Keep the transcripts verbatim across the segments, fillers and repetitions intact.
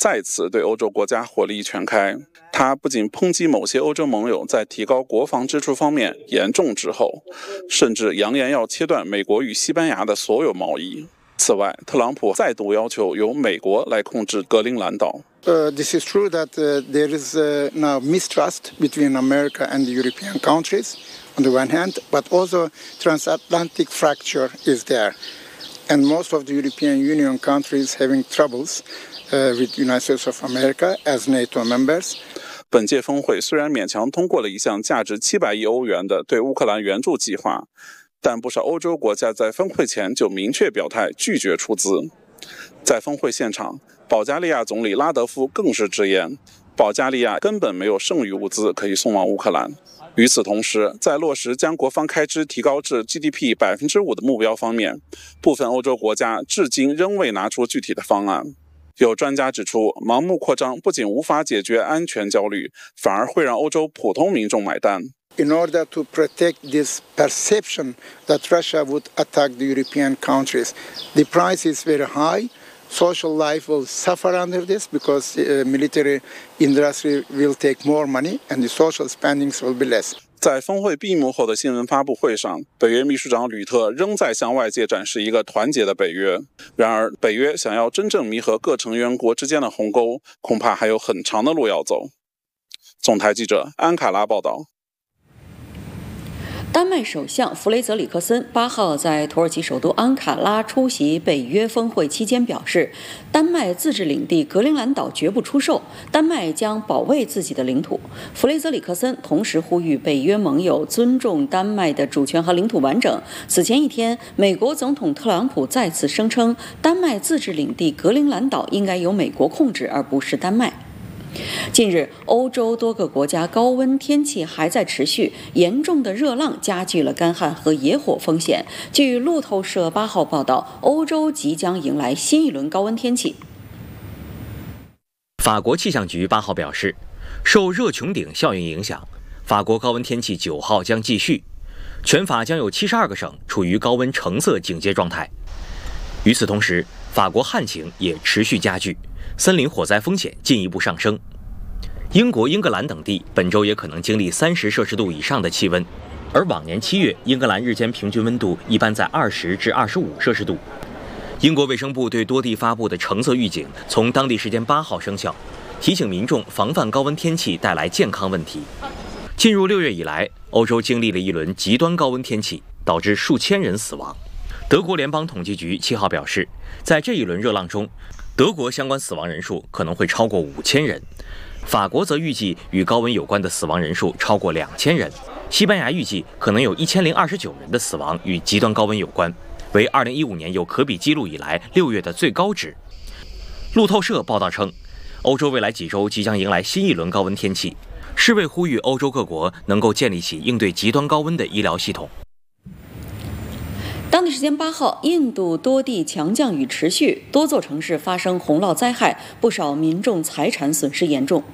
再次对欧洲国家火力全开。他不仅抨击某些欧洲盟友在提高国防支出方面严重滞后，甚至扬言要切断美国与西班牙的所有贸易。此外，特朗普再度要求由美国来控制格陵兰岛。 Uh, this is true that uh, there is uh, now mistrust between America and the European countries on the one hand, but also transatlantic fracture is there. And most of the European Union countries having troubles uh, with the United States of America as NATO members. 本届峰会虽然勉强通过了一项价值七百亿欧元的对乌克兰援助计划，但不少欧洲国家在峰会前就明确表态拒绝出资。在峰会现场，保加利亚总理拉德夫更是直言，保加利亚根本没有剩余物资可以送往乌克兰。与此同时，在落实将国防开支提高至 G D P 百分之五的目标方面，部分欧洲国家至今仍未拿出具体的方案。有专家指出，盲目扩张不仅无法解决安全焦虑，反而会让欧洲普通民众买单。 In order to protect this perception that Russia would attack the European countries, the price is very high. Social life will suffer under this because the uh, military industry will take more money and the social spendings will be less. 在峰会闭幕后的新闻发布会上，北约秘书长吕特仍在向外界展示一个团结的北约。然而，北约想要真正弥合各成员国之间的鸿沟，恐怕还有很长的路要走。总台记者安卡拉报道。 丹麦首相弗雷泽里克森八号在土耳其首都安卡拉出席北约峰会期间表示，丹麦自治领地格陵兰岛绝不出售，丹麦将保卫自己的领土。弗雷泽里克森同时呼吁北约盟友尊重丹麦的主权和领土完整。此前一天，美国总统特朗普再次声称，丹麦自治领地格陵兰岛应该由美国控制，而不是丹麦。近日，欧洲多个国家高温天气还在持续，严重的热浪加剧了干旱和野火风险。据路透社八号报道，欧洲即将迎来新一轮高温天气。 法国气象局八号表示，受热穹顶效应影响，法国高温天气九号将继续，全法将有七十二个省处于高温橙色警戒状态。与此同时，法国旱情也持续加剧，森林火灾风险进一步上升。英国、英格兰等地本周也可能经历三十摄氏度以上的气温，而往年七月，英格兰日间平均温度一般在二十至二十五摄氏度。英国卫生部对多地发布的橙色预警从当地时间八号生效，提醒民众防范高温天气带来健康问题。进入六月以来，欧洲经历了一轮极端高温天气，导致数千人死亡。德国联邦统计局七号表示，在这一轮热浪中，德国相关死亡人数可能会超过五千人，法国则预计与高温有关的死亡人数超过两千人，西班牙预计可能有一千零二十九人的死亡与极端高温有关，为二零一五年有可比记录以来六月的最高值。路透社报道称，欧洲未来几周即将迎来新一轮高温天气，世卫呼吁欧洲各国能够建立起应对极端高温的医疗系统。 当地时间八号，印度多地强降雨持续，多座城市发生洪涝灾害，不少民众财产损失严重。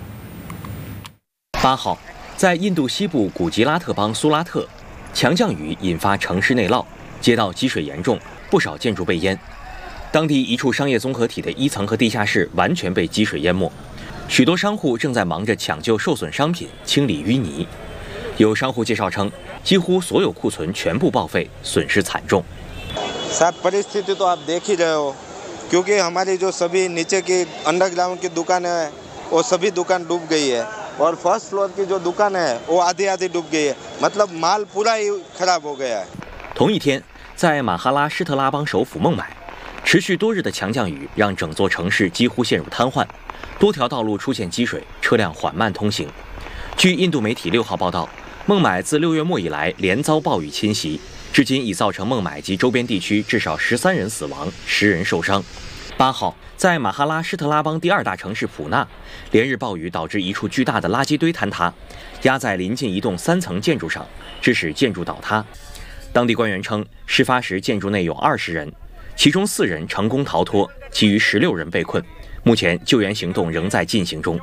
八号，在印度西部古吉拉特邦苏拉特，强降雨引发城市内涝，街道积水严重，不少建筑被淹。当地一处商业综合体的一层和地下室完全被积水淹没，许多商户正在忙着抢救受损商品、清理淤泥。有商户介绍称，几乎所有库存全部报废，损失惨重。 साहब परिस्थिति तो आप देख ही रहे हो, क्योंकि हमारी जो सभी नीचे की अंडरग्राउंड की दुकानें हैं, वो सभी दुकान डूब गई है, और फर्स्ट फ्लोर की जो दुकान है, वो आधी आधी डूब गई है, मतलब माल पूरा ही खराब हो गया है。 同一天，在马哈拉施特拉邦首府孟买，持续多日的强降雨让整座城市几乎陷入瘫痪，多条道路出现积水，车辆缓慢通行。据印度媒体六号报道，孟买自六月末以来连遭暴雨侵袭，至今已造成孟买及周边地区至少十三人死亡，十人受伤。八号，在马哈拉施特拉邦第二大城市普纳，连日暴雨导致一处巨大的垃圾堆坍塌，压在临近一栋三层建筑上，致使建筑倒塌。当地官员称，事发时建筑内有二十人，其中四人成功逃脱，其余十六人被困。目前救援行动仍在进行中。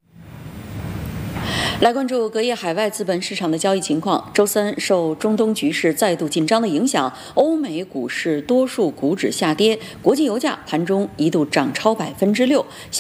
来关注隔夜海外资本市场的交易情况。周三，受中东局势再度紧张的影响，欧美股市多数股指下跌，国际油价盘中一度涨超百分之六。